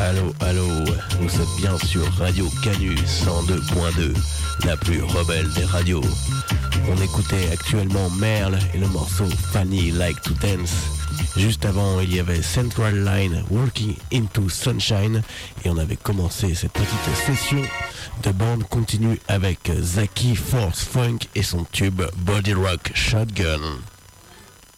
Allô, allô, vous êtes bien sur Radio Canu 102.2, la plus rebelle des radios. On écoutait actuellement Merle et le morceau Fanny Like to Dance. Juste avant, il y avait Central Line, Walking into Sunshine, et on avait commencé cette petite session de bande continue avec Zaki Force Funk et son tube Body Rock Shotgun.